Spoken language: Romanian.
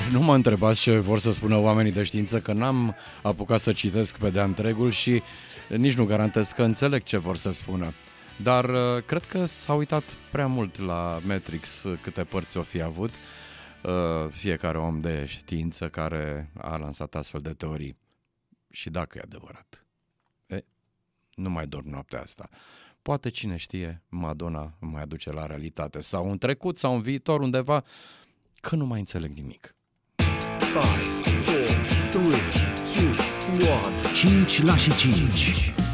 Nu mă întrebați ce vor să spună oamenii de știință, că n-am apucat să citesc pe de-a întregul și nici nu garantez că înțeleg ce vor să spună. Dar cred că s-a uitat prea mult la Matrix, câte părți o fi avut fiecare om de știință care a lansat astfel de teorii. Și dacă e adevărat, nu mai dorm noaptea asta. Poate, cine știe, Madonna mai aduce la realitate, sau în trecut sau în viitor undeva, că nu mai înțeleg nimic. 5, 4, 3, 2, 1. 5 la și 5.